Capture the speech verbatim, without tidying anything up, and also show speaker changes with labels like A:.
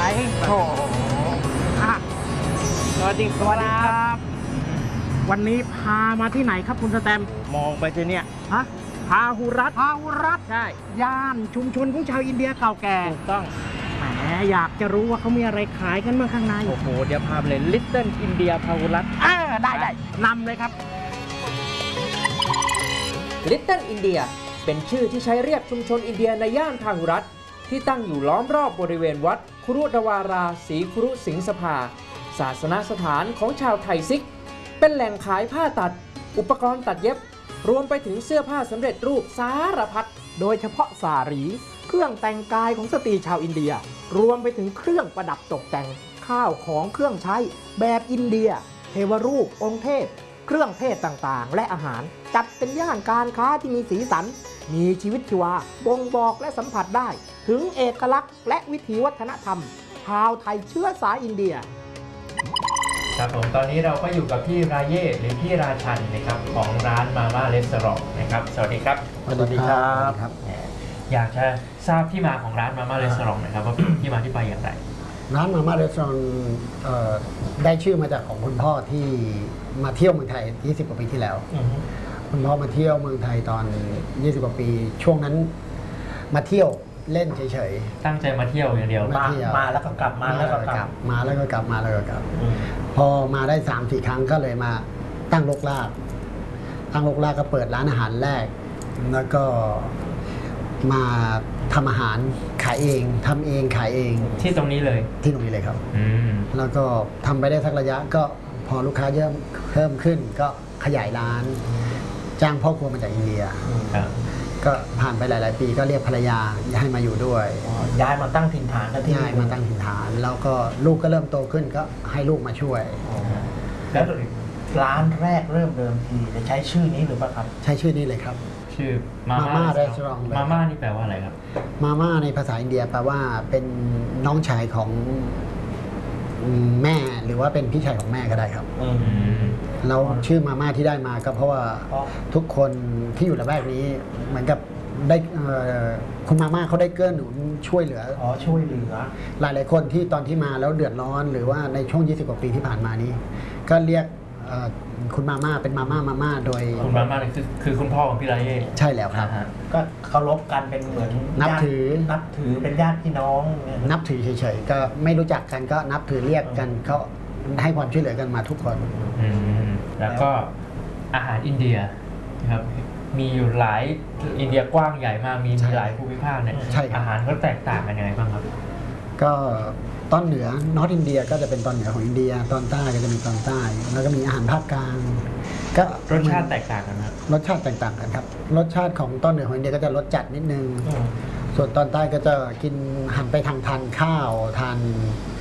A: โอ้สวัสดีครับวันนี้พามาที่ไหนครับคุณสแตมมองไปที่เนี่ยฮะพาหุรัตพาหุรัตใช่ย่านชุมชนของชาวอินเดียเก่าแก่ถูกต้องแหมอยากจะรู้ว่าเขามีอะไรขายกันบ้างข้างในโอ้โหเดี๋ยวพาไปเลย Little India พาหุรัตเออได้ได้นำเลยครับ
B: Little India เป็นชื่อที่ใช้เรียกชุมชนอินเดียในย่านพาหุรัตที่ตั้งอยู่ล้อมรอบบริเวณวัดคุรุดวาราศรีคุรุสิงสภาศาสนสถานของชาวไทยซิกเป็นแหล่งขายผ้าตัดอุปกรณ์ตัดเย็บรวมไปถึงเสื้อผ้าสำเร็จรูปสารพัดโดยเฉพาะสารีเครื่องแต่งกายของสตรีชาวอินเดียรวมไปถึงเครื่องประดับตกแต่งข้าวของเครื่องใช้แบบอินเดียเทวรูปองค์เทพเครื่องเทศต่างๆและอาหารจัดเป็นย่านการค้าที่มีสีสันมีชีวิตชีวาบ่งบอกและสัมผัสได้ถึงเอกลักษณ์และวิถีวัฒนธรรมชาวไทยเชื้อสายอินเดียครับผมตอนนี้เราก็อยู่กับพี่ราเย่หรือพี่ราชันนะครับของร้านมาม่าเรสตอรองนะครับสวัสดีครับ
A: สวัสดีครับ
B: อยากจะทราบที่มาของร้านมาม่าเรสตอรองนะครับว่าที่มาที่ไปอย่างไร
C: ร้านมาม่าเรสตอรองได้ชื่อมาจากของคุณพ่อที่มาเที่ยวเมืองไทยยี่สิบกว่าปีที่แล้วคุณพ่อมาเที่ยวเมืองไทยตอนยี่สิบกว่าปีช่วงนั้นมาเที่ยวเล่นเฉย
B: ๆตั้งใจมาเที่ยวอย่างเดียว
A: มามาแล้วก็กลับมาแล้วก็กลับ
C: มาแล้วก็กลับมาแล้วก็กลับพอมาได้สามสี่ครั้งก็เลยมาตั้งรกรากตั้งรกรากก็เปิดร้านอาหารแรกแล้วก็มาทำอาหารขายเองทำเองขายเอง
B: ที่ตรงนี้เลย
C: ที่ตรงนี้เลยครับแล้วก็ทำไปได้สักระยะก็พอลูกค้าเยอะเพิ่มขึ้นก็ขยายร้านจ้างพ่อครัวมาจากอินเดียก็ผ่านไปหลายๆปีก็เรียกภรรยาให้มาอยู่ด้วย
A: ย้ายมาตั้งถิ่นฐานกันที่
C: ย้ายมาตั้งถิ่นฐานแล้วก็ลูกก็เริ่มโตขึ้นก็ให้ลูกมาช่วย
A: แล้วร้านแรกเริ่มเดิมทีจะใช้ชื่อนี้หรือเปล่าครับ
C: ใช้ชื่อนี้เลยครับ
B: ชื่อ
C: มาม่าเรสตอรอง
B: มาม่านี่แปลว่าอะไรครับ
C: มาม่าในภาษาอินเดียแปลว่าเป็นน้องชายของแม่หรือว่าเป็นพี่ชายของแม่ก็ได้ครับเราชื่อมาม่าที่ได้มาก็เพราะว่าทุกคนที่อยู่ละแวกนี้เหมือนกับได้คุณมาม่าเขาได้เกื้อหนุนช่วยเหลือ
A: อ๋อช่วยเหลือ
C: หลายๆคนที่ตอนที่มาแล้วเดือดร้อนหรือว่าในช่วงยี่สิบกว่าปีที่ผ่านมานี้ก็เรียกคุณมาม่าเป็นมาม่ามาม่าโดย
B: คุณมาม่าคือคือคุณพ่อของพี่ราเย่
C: ใช่แล้วครับ
A: ก็เคารพกันเป็นเหมือน
C: นับถือ
A: นับถือเป็นญาติพี่น้อง
C: นับถือเฉยๆก็ไม่รู้จักกันก็นับถือเรียกกันเขาให้ความช่วยเหลือกันมาทุกคน
B: แล้วก็อาหารอินเดียนะครับมีอยู่หลายอินเดียกว้างใหญ่มากมีหลายภูมิภาคเนี่ยอาหารก็แตกต่างกันยังไงบ้างครับ
C: ก็ตอนเหนือนอร์ทอินเดียก็จะเป็นตอนเหนือของอินเดียตอนใต้ก็จะมีตอนใต้แล้วก็มีอาหารภาคกลาง
B: ก็รสชาติแตกต่างกันครับ
C: รสชาติแตกต่างกันครับรสชาติของตอนเหนือของอินเดียก็จะรสจัดนิดนึงส่วนตอนใต้ก็จะกินหันไปทางทานข้าวทาน